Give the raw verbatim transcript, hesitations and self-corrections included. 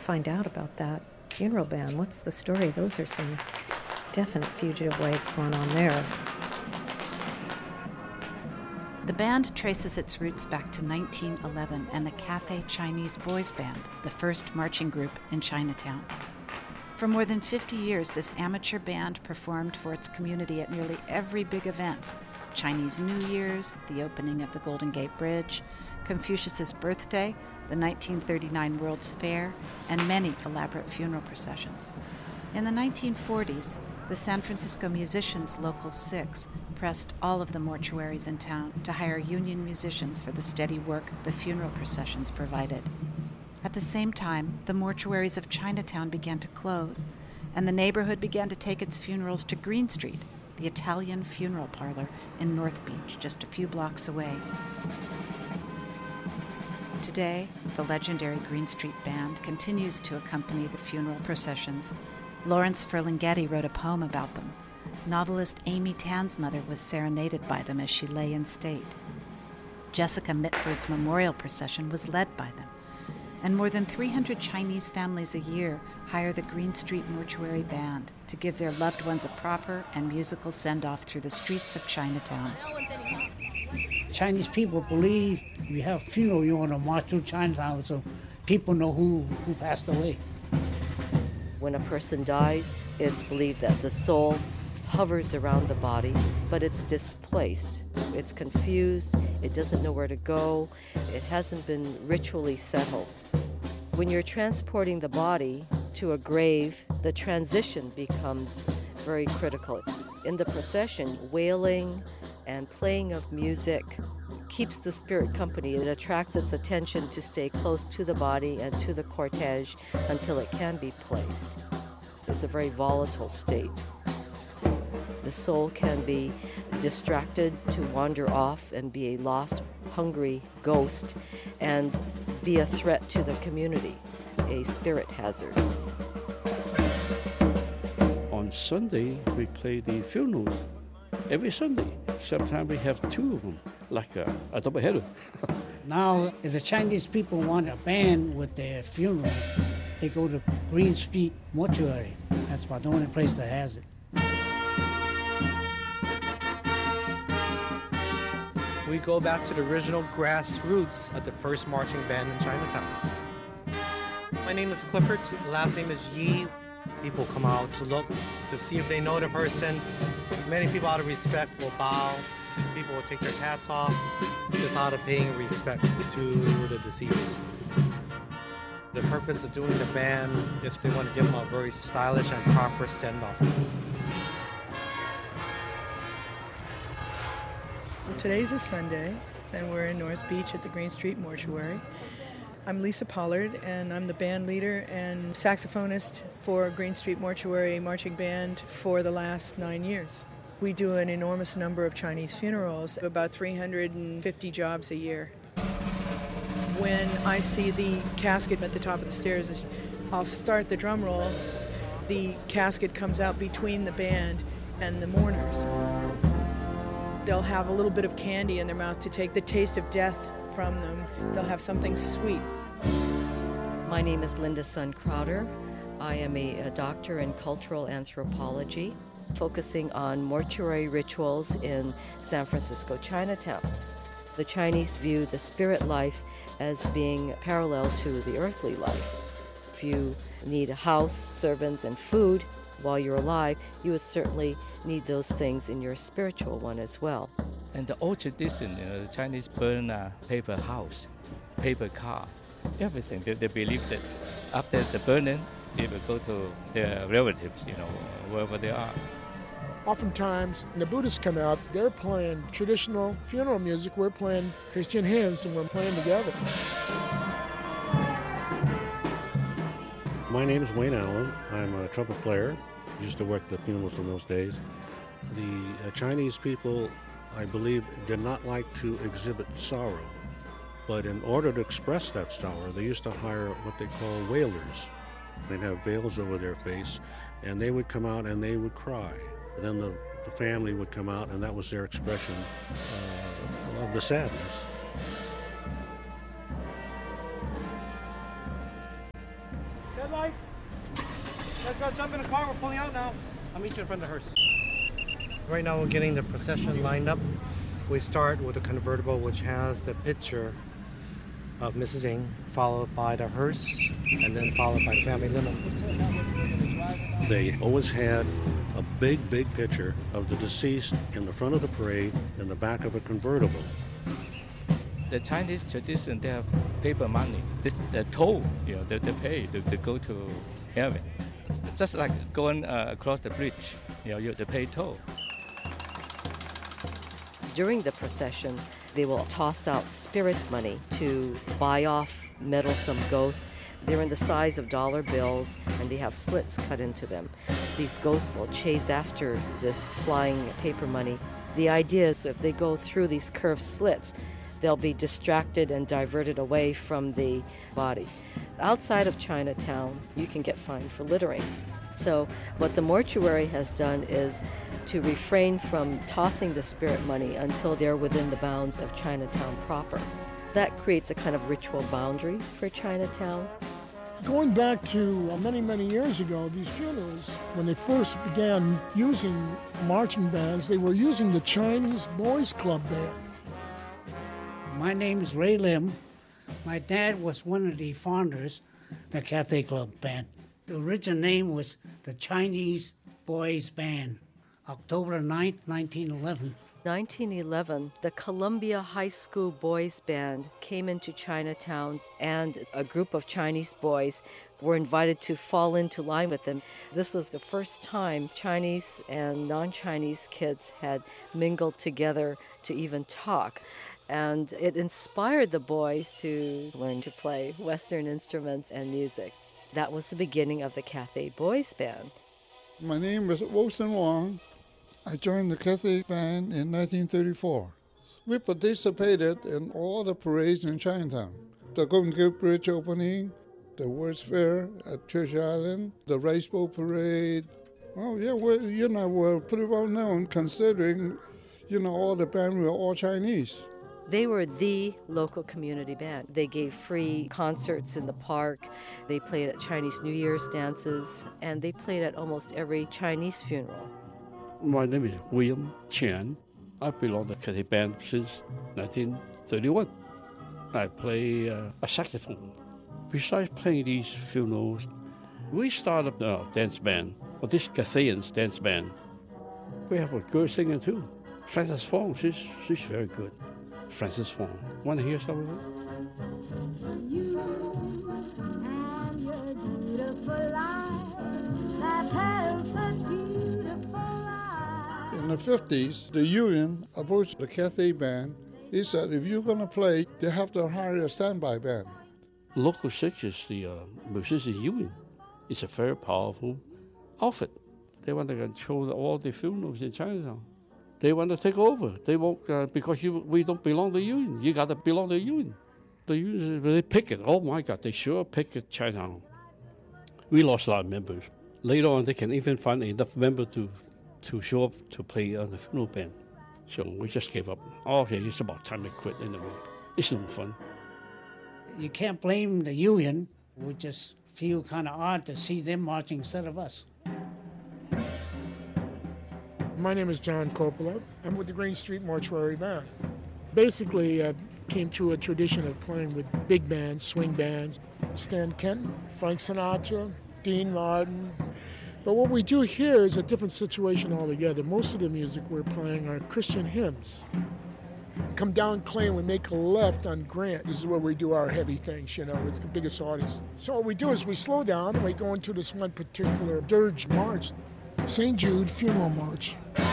find out about that funeral band. What's the story? Those are some definite fugitive waves going on there. The band traces its roots back to nineteen eleven and the Cathay Chinese Boys Band, the first marching group in Chinatown. For more than fifty years, this amateur band performed for its community at nearly every big event: Chinese New Year's, the opening of the Golden Gate Bridge, Confucius's birthday, the nineteen thirty-nine World's Fair, and many elaborate funeral processions. In the nineteen forties, the San Francisco Musicians Local six pressed all of the mortuaries in town to hire union musicians for the steady work the funeral processions provided. At the same time, the mortuaries of Chinatown began to close, and the neighborhood began to take its funerals to Green Street, the Italian funeral parlor in North Beach, just a few blocks away. Today, the legendary Green Street Band continues to accompany the funeral processions. Lawrence Ferlinghetti wrote a poem about them. Novelist Amy Tan's mother was serenaded by them as she lay in state. Jessica Mitford's memorial procession was led by them. And more than three hundred Chinese families a year hire the Green Street Mortuary Band to give their loved ones a proper and musical send-off through the streets of Chinatown. Chinese people believe you have a funeral, you want to march through Chinatown so people know who, who passed away. When a person dies, it's believed that the soul hovers around the body, but it's displaced. It's confused, it doesn't know where to go, it hasn't been ritually settled. When you're transporting the body to a grave, the transition becomes very critical. In the procession, wailing and playing of music keeps the spirit company. It attracts its attention to stay close to the body and to the cortege until it can be placed. It's a very volatile state. The soul can be distracted to wander off and be a lost, hungry ghost and be a threat to the community, a spirit hazard. On Sunday, we play the funerals every Sunday. Sometimes we have two of them, like a, a double header. Now, if the Chinese people want a band with their funerals, they go to Green Street Mortuary. That's about the only place that has it. We go back to the original grassroots of the first marching band in Chinatown. My name is Clifford, the last name is Yi. People come out to look, to see if they know the person. Many people out of respect will bow. People will take their hats off, just out of paying respect to the deceased. The purpose of doing the band is they want to give them a very stylish and proper send-off. Today's a Sunday, and we're in North Beach at the Green Street Mortuary. I'm Lisa Pollard, and I'm the band leader and saxophonist for Green Street Mortuary Marching Band for the last nine years. We do an enormous number of Chinese funerals, about three hundred fifty jobs a year. When I see the casket at the top of the stairs, I'll start the drum roll. The casket comes out between the band and the mourners. They'll have a little bit of candy in their mouth to take the taste of death from them. They'll have something sweet. My name is Linda Sun Crowder. I am a, a doctor in cultural anthropology, focusing on mortuary rituals in San Francisco Chinatown. The Chinese view the spirit life as being parallel to the earthly life. If you need a house, servants, and food while you're alive, you would certainly need those things in your spiritual one as well. And the old tradition, you know, the Chinese burn a paper house, paper car, everything. They, they believe that after the burning, they will go to their relatives, you know, wherever they are. Oftentimes, when the Buddhists come out, they're playing traditional funeral music. We're playing Christian hymns, and we're playing together. My name is Wayne Allen. I'm a trumpet player. Used to work the funerals in those days. The uh, Chinese people, I believe, did not like to exhibit sorrow. But in order to express that sorrow, they used to hire what they call wailers. They'd have veils over their face, and they would come out and they would cry. And then the, the family would come out, and that was their expression uh, of the sadness. Red lights. You guys gotta jump in the car. We're pulling out now. I'll meet you in front of the hearse. Right now we're getting the procession lined up. We start with the convertible, which has the picture of Missus Ng, followed by the hearse, and then followed by the family limo. They always had a big, big picture of the deceased in the front of the parade in the back of a convertible. The Chinese tradition, they have paper money. This the toll, you know, they, they pay to, to go to heaven. It's just like going uh, across the bridge, you know, you they pay toll. During the procession, they will toss out spirit money to buy off meddlesome ghosts. They're in the size of dollar bills, and they have slits cut into them. These ghosts will chase after this flying paper money. The idea is if they go through these curved slits, they'll be distracted and diverted away from the body. Outside of Chinatown, you can get fined for littering. So what the mortuary has done is to refrain from tossing the spirit money until they're within the bounds of Chinatown proper. That creates a kind of ritual boundary for Chinatown. Going back to uh, many, many years ago, these funerals, when they first began using marching bands, they were using the Chinese Boys Club band. My name is Ray Lim. My dad was one of the founders of the Cathay Club band. The original name was the Chinese Boys Band, October ninth, nineteen eleven. nineteen eleven, the Columbia High School Boys Band came into Chinatown, and a group of Chinese boys were invited to fall into line with them. This was the first time Chinese and non-Chinese kids had mingled together to even talk. And it inspired the boys to learn to play Western instruments and music. That was the beginning of the Cathay Boys Band. My name is Wilson Wong. I joined the Cathay Band in nineteen thirty-four. We participated in all the parades in Chinatown. The Golden Gate Bridge opening, the World's Fair at Treasure Island, the Rice Bowl Parade. Oh yeah, we're, you know, we're pretty well known considering, you know, all the band were all Chinese. They were the local community band. They gave free concerts in the park. They played at Chinese New Year's dances, and they played at almost every Chinese funeral. My name is William Chen. I belong to the Cathay Band since nineteen thirty-one. I play uh, a saxophone. Besides playing these funerals, we started a dance band, or this Cathayan dance band. We have a girl singer too, Frances Fong. She's, she's very good. Frances Fong. Want to hear some of it? You and your beautiful life that has such beautiful life. In the fifties, the union approached the Cathay Band. He said, if you're going to play, they have to hire a standby band. Local Six is the uh, musician union. It's a very powerful outfit. They want to control all the funerals in Chinatown. They want to take over. They won't, uh, because you, we don't belong to the union. You got to belong to the union. The union, they pick it. Oh my God, they sure pick it, Chinatown. We lost a lot of members. Later on, they can even find enough members to, to show up to play on the funeral band. So we just gave up. Oh, okay, it's about time to quit anyway. It's no fun. You can't blame the union. We just feel kind of odd to see them marching instead of us. My name is John Coppola. I'm with the Green Street Mortuary Band. Basically, I came through a tradition of playing with big bands, swing bands, Stan Kenton, Frank Sinatra, Dean Martin. But what we do here is a different situation altogether. Most of the music we're playing are Christian hymns. We come down Clay and we make a left on Grant. This is where we do our heavy things, you know, it's the biggest audience. So what we do is we slow down and we go into this one particular dirge march, Saint Jude Funeral March.